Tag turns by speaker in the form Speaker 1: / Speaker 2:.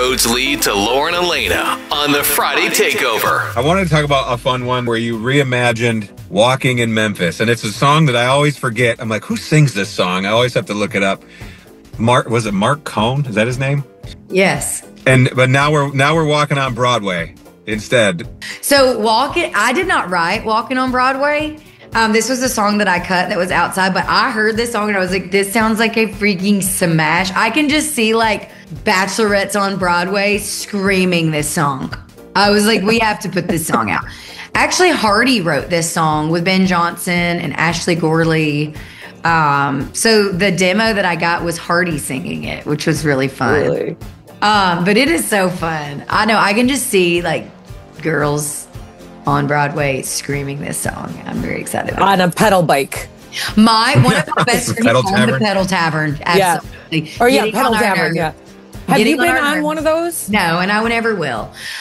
Speaker 1: roads lead to Lauren Elena on the Friday Takeover.
Speaker 2: I wanted to talk about a fun one where you reimagined Walking in Memphis. And it's a song that I always forget. I'm like, who sings this song? I always have to look it up. Was it Mark Cohn? Is that his name?
Speaker 3: Yes.
Speaker 2: But now we're walking on Broadway instead.
Speaker 3: So I did not write Walking on Broadway. This was a song that I cut that was outside, but I heard this song and I was like, this sounds like a freaking smash. I can just see like bachelorettes on Broadway screaming this song. I was like, we have to put this song out. Actually, Hardy wrote this song with Ben Johnson and Ashley Gorley. So the demo that I got was Hardy singing it, which was really fun.
Speaker 4: Really?
Speaker 3: But it is so fun. I know, I can just see like girls on Broadway screaming this song. I'm very excited about
Speaker 4: on a pedal bike.
Speaker 3: One of my best friends
Speaker 2: Pedal
Speaker 3: owned
Speaker 2: Tavern?
Speaker 3: the Pedal Tavern. Absolutely.
Speaker 4: Or
Speaker 3: Getting
Speaker 4: Pedal
Speaker 3: on our
Speaker 4: Tavern,
Speaker 3: nerves.
Speaker 4: yeah. Have
Speaker 3: Getting
Speaker 4: you been
Speaker 3: our
Speaker 4: on
Speaker 3: nerves.
Speaker 4: one of those?
Speaker 3: No, and I never will.